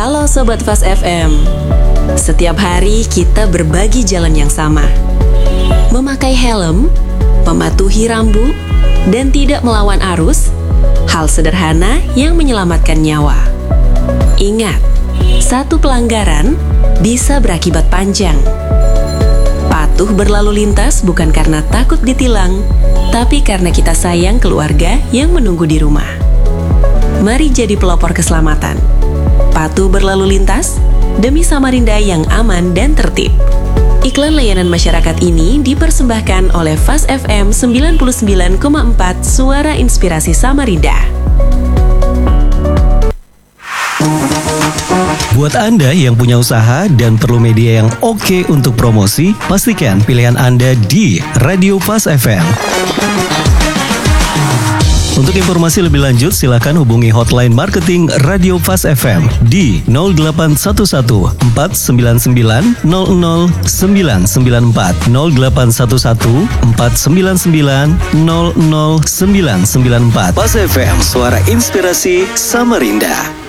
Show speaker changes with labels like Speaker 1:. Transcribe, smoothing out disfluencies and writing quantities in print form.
Speaker 1: Halo Sobat Fast FM. Setiap hari kita berbagi jalan yang sama. Memakai helm, mematuhi rambu, dan tidak melawan arus, hal sederhana yang menyelamatkan nyawa. Ingat, satu pelanggaran bisa berakibat panjang. Patuh berlalu lintas bukan karena takut ditilang, tapi karena kita sayang keluarga yang menunggu di rumah. Mari jadi pelopor keselamatan. Patuh berlalu lintas demi Samarinda yang aman dan tertib. Iklan layanan masyarakat ini dipersembahkan oleh Fast FM 99,4 Suara Inspirasi Samarinda.
Speaker 2: Buat Anda yang punya usaha dan perlu media yang oke untuk promosi, pastikan pilihan Anda di Radio Fast FM. Untuk informasi lebih lanjut, silakan hubungi hotline marketing Radio Fast FM di 0811 499 00994 0811 499 00994. Fast FM, suara inspirasi Samarinda.